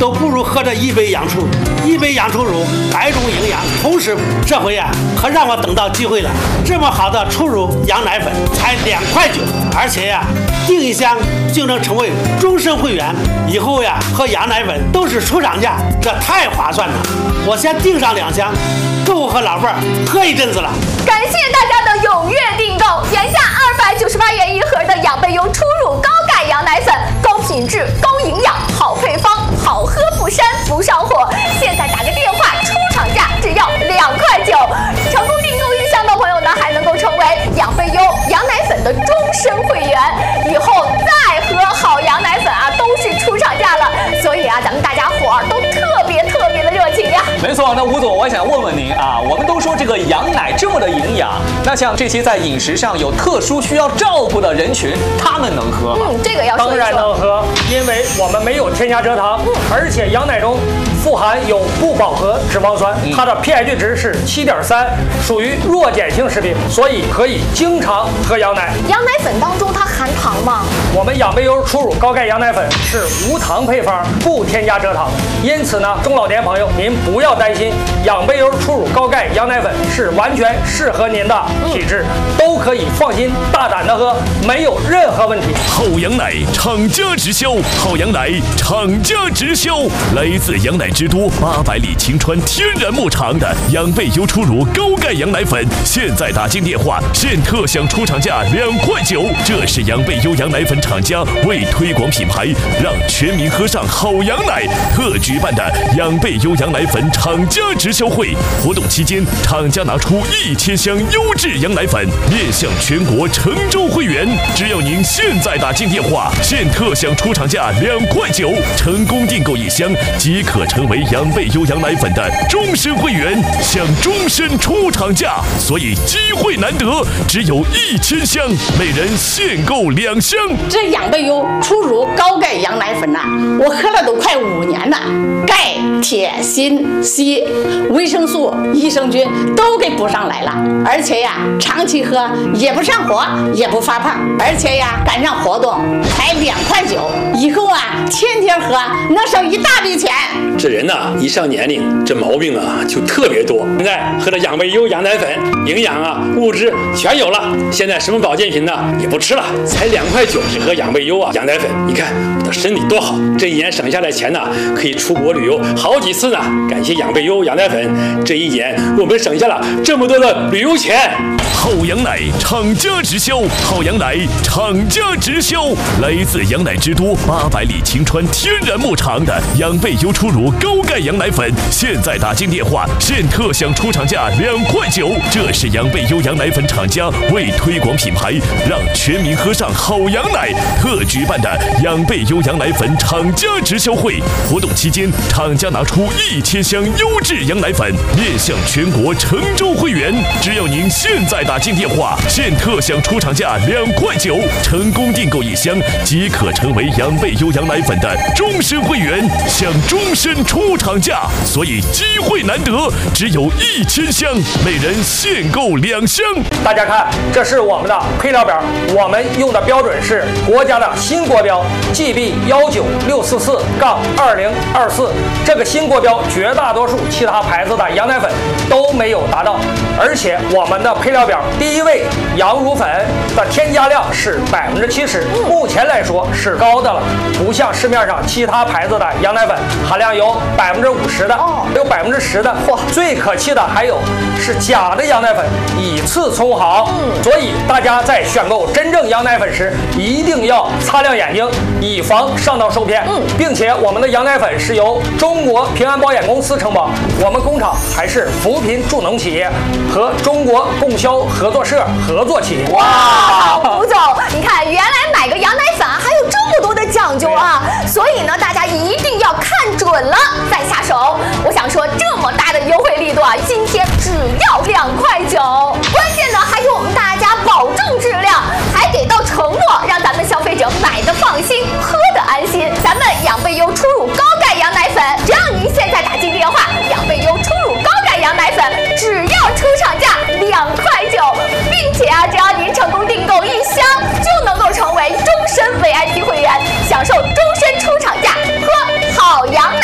都不如喝这一杯养初乳。一杯养初乳，百种营养，同时这回呀，可让我等到机会了。这么好的初乳羊奶粉才2.9块，而且呀，订一箱就能成为终身会员。以后呀，喝羊奶粉都是出厂价，这太划算了。我先订上2箱，够我和老伴儿喝一阵子了。 感谢大家的踊跃订购，眼下298元一盒的养贝优初乳高钙羊奶粉，高品质、高营养、好配方，好喝不膻不上火。现在打个电话，出厂价只要2.9块。成功订购1箱的朋友呢，还能够成为养贝优羊奶粉的终身会员，以后再喝好羊奶粉啊，都是出厂价了。所以啊，咱们大家伙儿都特别的热情呀。 没错，那吴总，我想问问您啊，我们都说这个羊奶这么的营养，那像这些在饮食上有特殊需要照顾的人群，他们能喝吗？ 这个要说一说。 当然能喝，因为我们没有添加蔗糖，而且羊奶中富含有不饱和脂肪酸，它的 pH 值是7.3，属于弱碱性食品，所以可以经常喝羊奶。 羊奶粉当中它含糖吗？ 我们养贝优初乳高钙羊奶粉是无糖配方，不添加蔗糖，因此呢，中老年朋友您不要担心，养贝优初乳高钙羊奶粉是完全适合您的体质，都可以放心大胆的喝，没有任何问题。 好羊奶厂家直销，好羊奶厂家直销，来自羊奶之都800里晴川天然牧场的养贝优初乳高钙羊奶粉，现在打进电话，现特享出厂价2.9块。这是养贝优羊奶粉厂家为推广品牌，让全民喝上好羊奶特举办的养贝优羊奶粉厂家直销会。活动期间，厂家拿出1000箱优质羊奶粉，面向全国成州会员。只要您现在打进电话，现特享出厂价2.9块，成功订购1箱即可成为养贝优羊奶粉的终身会员，享终身出厂价。所以机会难得，只有1000箱，每人限购2箱。 这养贝优初乳高钙羊奶粉呐，我喝了都快5年了，钙、铁、锌、硒、维生素、益生菌都给补上来了，而且呀，长期喝也不上火，也不发胖，而且呀，赶上活动才2.9块，以后啊，天天喝能省一大笔钱。 这人呐，一上年龄，这毛病啊就特别多。现在喝了养贝优羊奶粉，营养啊、物质全有了。现在什么保健品呢也不吃了，才2.9块喝养贝优啊羊奶粉。你看我的身体多好，这1年省下来钱呢，可以出国旅游好几次呢。感谢养贝优羊奶粉，这1年我们省下了这么多的旅游钱。 好羊奶厂家直销，好羊奶厂家直销，来自羊奶之都800里晴川天然牧场的养贝优初乳高钙羊奶粉，现在打进电话，现特享出厂价2.9块。这是养贝优羊奶粉厂家为推广品牌，让全民喝上好羊奶特举办的养贝优羊奶粉厂家直销会。活动期间，厂家拿出1000箱优质羊奶粉，面向全国成州会员。只要您现在打进电话，现特享出厂价2.9块，成功订购1箱即可成为养贝优羊奶粉的终身会员，享终身出厂价。所以机会难得，只有1000箱，每人限购2箱。 大家看，这是我们的配料表，我们用的标准是国家的新国标 GB19644-2024，这个新国标绝大多数其他牌子的羊奶粉都没有达到，而且我们的配料表第一位羊乳粉的添加量是70%，目前来说是高的了，不像市面上其他牌子的羊奶粉含量有50%的，有10%的，最可气的还有是假的羊奶粉以次充好，所以大家在选购真正羊奶粉时一定要擦亮眼睛，以防上当受骗。并且我们的羊奶粉是由中国平安保险公司承保，我们工厂还是扶贫助农企业和中国供销合作社合作企业。 哇，吴总，你看，原来买个羊奶粉啊还有这么多的讲究啊！所以呢，大家一定要